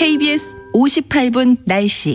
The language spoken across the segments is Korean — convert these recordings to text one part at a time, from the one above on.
KBS 58분 날씨.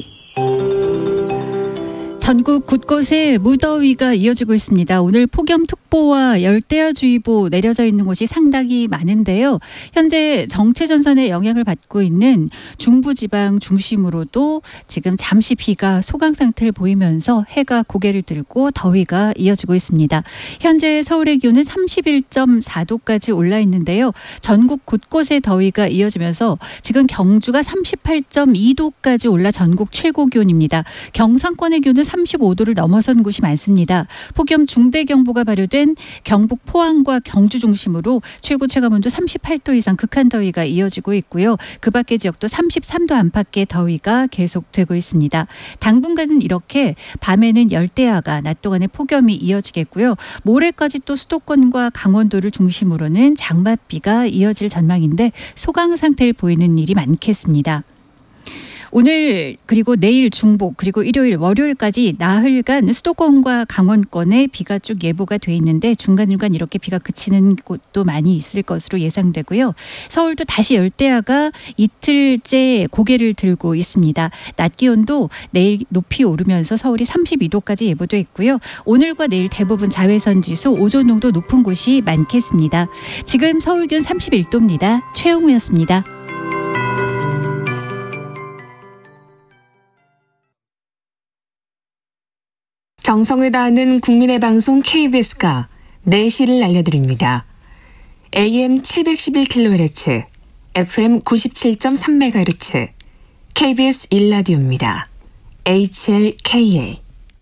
전국 곳곳에 무더위가 이어지고 있습니다. 오늘 폭염특보와 열대야주의보 내려져 있는 곳이 상당히 많은데요. 현재 정체전선의 영향을 받고 있는 중부지방 중심으로도 지금 잠시 비가 소강 상태를 보이면서 해가 고개를 들고 더위가 이어지고 있습니다. 현재 서울의 기온은 31.4도까지 올라 있는데요. 전국 곳곳에 더위가 이어지면서 지금 경주가 38.2도까지 올라 전국 최고 기온입니다. 경상권의 기온은 35도를 넘어선 곳이 많습니다. 폭염 중대경보가 발효된 경북 포항과 경주 중심으로 최고 체감온도 38도 이상 극한 더위가 이어지고 있고요. 그 밖의 지역도 33도 안팎의 더위가 계속되고 있습니다. 당분간은 이렇게 밤에는 열대야가, 낮 동안에 폭염이 이어지겠고요. 모레까지 또 수도권과 강원도를 중심으로는 장맛비가 이어질 전망인데 소강 상태를 보이는 일이 많겠습니다. 오늘 그리고 내일 중복 그리고 일요일 월요일까지 나흘간 수도권과 강원권에 비가 쭉 예보가 돼 있는데 중간중간 이렇게 비가 그치는 곳도 많이 있을 것으로 예상되고요. 서울도 다시 열대야가 이틀째 고개를 들고 있습니다. 낮 기온도 내일 높이 오르면서 서울이 32도까지 예보돼 있고요. 오늘과 내일 대부분 자외선 지수 오존 농도 높은 곳이 많겠습니다. 지금 서울 기온 31도입니다. 최영우였습니다. 정성을 다하는 국민의 방송 KBS가 4시를 알려드립니다. AM 711kHz, FM 97.3MHz, KBS 1라디오입니다. HLKA.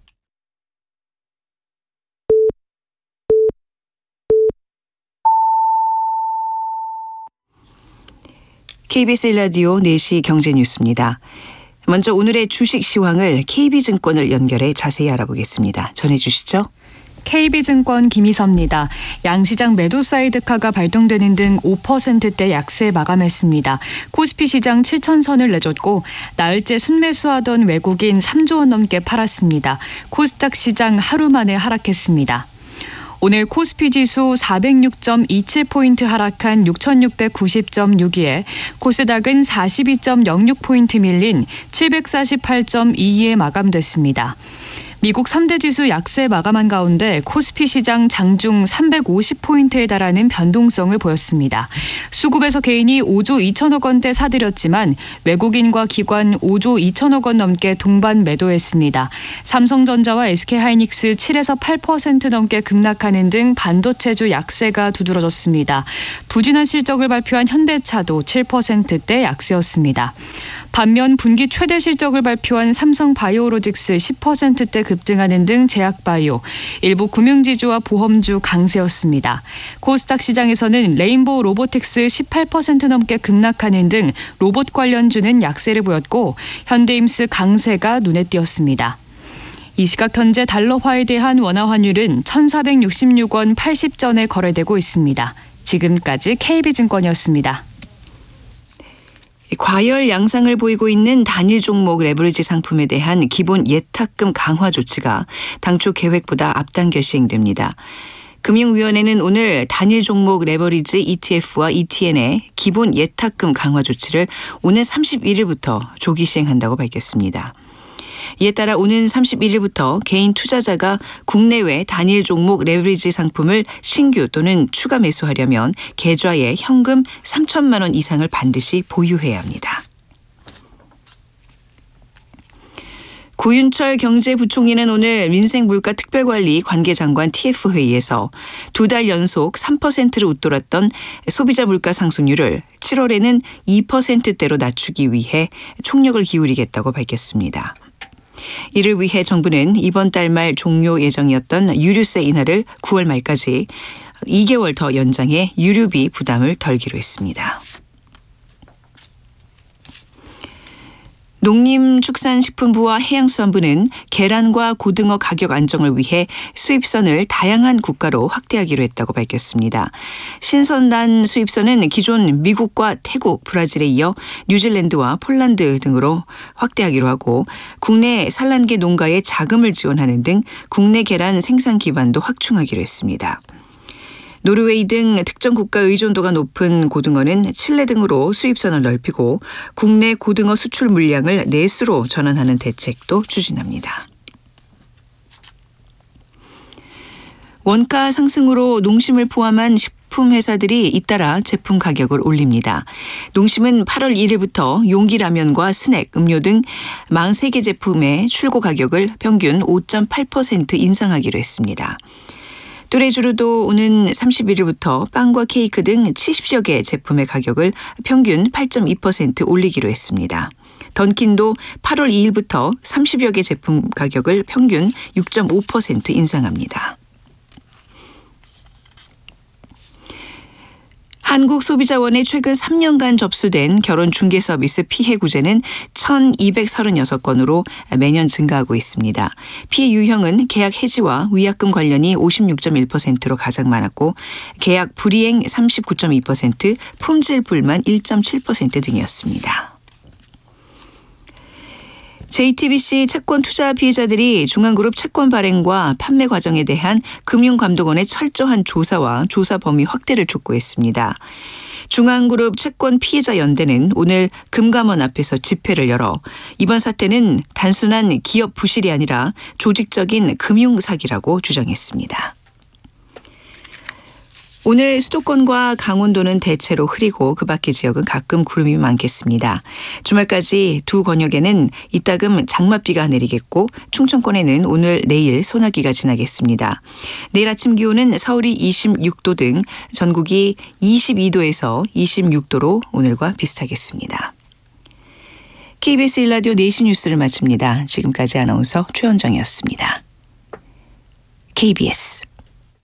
KBS 1라디오 4시 경제뉴스입니다. 먼저 오늘의 주식 시황을 KB증권을 연결해 자세히 알아보겠습니다. 전해주시죠. KB증권 김희섭입니다. 양시장 매도 사이드카가 발동되는 등 5%대 약세 마감했습니다. 코스피 시장 7,000선을 내줬고 나흘째 순매수하던 외국인 3조 원 넘게 팔았습니다. 코스닥 시장 하루 만에 하락했습니다. 오늘 코스피 지수 406.27포인트 하락한 6,690.62에 코스닥은 42.06포인트 밀린 748.22에 마감됐습니다. 미국 3대 지수 약세 마감한 가운데 코스피 시장 장중 350포인트에 달하는 변동성을 보였습니다. 수급에서 개인이 5조 2천억 원대 사들였지만 외국인과 기관 5조 2천억 원 넘게 동반 매도했습니다. 삼성전자와 SK하이닉스 7에서 8% 넘게 급락하는 등 반도체주 약세가 두드러졌습니다. 부진한 실적을 발표한 현대차도 7%대 약세였습니다. 반면 분기 최대 실적을 발표한 삼성바이오로직스 10%대 급등하는 등 제약바이오, 일부 금융지주와 보험주 강세였습니다. 코스닥 시장에서는 레인보우 로보틱스 18% 넘게 급락하는 등 로봇 관련주는 약세를 보였고 현대임스 강세가 눈에 띄었습니다. 이 시각 현재 달러화에 대한 원화 환율은 1,466원 80전에 거래되고 있습니다. 지금까지 KB증권이었습니다. 과열 양상을 보이고 있는 단일 종목 레버리지 상품에 대한 기본 예탁금 강화 조치가 당초 계획보다 앞당겨 시행됩니다. 금융위원회는 오늘 단일 종목 레버리지 ETF와 ETN의 기본 예탁금 강화 조치를 오는 31일부터 조기 시행한다고 밝혔습니다. 이에 따라 오는 31일부터 개인 투자자가 국내외 단일 종목 레버리지 상품을 신규 또는 추가 매수하려면 계좌에 현금 3천만 원 이상을 반드시 보유해야 합니다. 구윤철 경제부총리는 오늘 민생물가특별관리 관계장관 TF회의에서 2달 연속 3%를 웃돌았던 소비자 물가 상승률을 7월에는 2%대로 낮추기 위해 총력을 기울이겠다고 밝혔습니다. 이를 위해 정부는 이번 달 말 종료 예정이었던 유류세 인하를 9월 말까지 2개월 더 연장해 유류비 부담을 덜기로 했습니다. 농림축산식품부와 해양수산부는 계란과 고등어 가격 안정을 위해 수입선을 다양한 국가로 확대하기로 했다고 밝혔습니다. 신선단 수입선은 기존 미국과 태국, 브라질에 이어 뉴질랜드와 폴란드 등으로 확대하기로 하고 국내 산란계 농가에 자금을 지원하는 등 국내 계란 생산 기반도 확충하기로 했습니다. 노르웨이 등 특정 국가 의존도가 높은 고등어는 칠레 등으로 수입선을 넓히고 국내 고등어 수출 물량을 내수로 전환하는 대책도 추진합니다. 원가 상승으로 농심을 포함한 식품 회사들이 잇따라 제품 가격을 올립니다. 농심은 8월 1일부터 용기 라면과 스낵, 음료 등 43개 제품의 출고 가격을 평균 5.8% 인상하기로 했습니다. 뚜레쥬르도 오는 31일부터 빵과 케이크 등 70여 개 제품의 가격을 평균 8.2% 올리기로 했습니다. 던킨도 8월 2일부터 30여 개 제품 가격을 평균 6.5% 인상합니다. 한국소비자원에 최근 3년간 접수된 결혼 중개 서비스 피해 구제는 1,236건으로 매년 증가하고 있습니다. 피해 유형은 계약 해지와 위약금 관련이 56.1%로 가장 많았고 계약 불이행 39.2%, 품질 불만 1.7% 등이었습니다. JTBC 채권 투자 피해자들이 중앙그룹 채권 발행과 판매 과정에 대한 금융감독원의 철저한 조사와 조사 범위 확대를 촉구했습니다. 중앙그룹 채권 피해자 연대는 오늘 금감원 앞에서 집회를 열어 이번 사태는 단순한 기업 부실이 아니라 조직적인 금융사기라고 주장했습니다. 오늘 수도권과 강원도는 대체로 흐리고 그 밖의 지역은 가끔 구름이 많겠습니다. 주말까지 두 권역에는 이따금 장맛비가 내리겠고 충청권에는 오늘 내일 소나기가 지나겠습니다. 내일 아침 기온은 서울이 26도 등 전국이 22도에서 26도로 오늘과 비슷하겠습니다. KBS 1라디오 4시 뉴스를 마칩니다. 지금까지 아나운서 최원정이었습니다. KBS